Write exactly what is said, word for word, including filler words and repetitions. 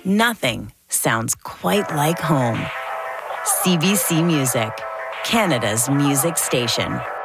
Nothing sounds quite like home. C B C Music, Canada's music station.